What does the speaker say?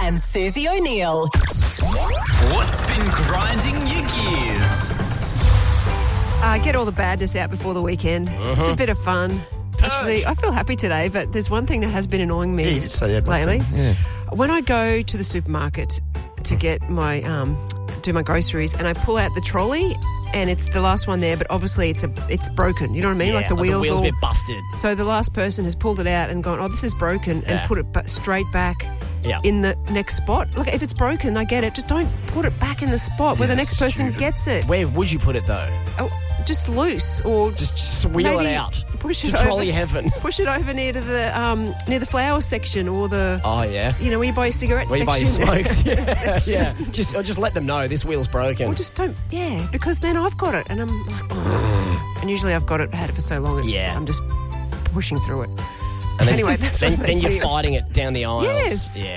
and Susie O'Neill. What's been grinding your gears? Get all the badness out before the weekend. It's a bit of fun. Actually, I feel happy today, but there's one thing that has been annoying me you did say that one lately. thing, yeah. When I go to the supermarket to get my do my groceries, and I pull out the trolley, and it's the last one there, but obviously it's broken. You know what I mean? Yeah, like the wheels a all bit busted. So the last person has pulled it out and gone, "Oh, this is broken," and Yeah. put it straight back. Yeah. In the next spot. Look, if it's broken, I get it. Just don't put it back in the spot where the next person gets it. Where would you put it, though? Oh, just loose or Just wheel maybe it out. Push it to trolley over, heaven. Push it over near the flower section or the Oh, yeah. you know where you buy your cigarettes Where you section. buy your smokes. Yeah. yeah. Just let them know this wheel's broken. Or just don't. Yeah, because then I've got it and I'm like, oh. And usually I've got it, had it for so long. I'm just pushing through it. And then, Anyway, that's what then makes you're me- fighting it down the aisles. Yes. Yeah.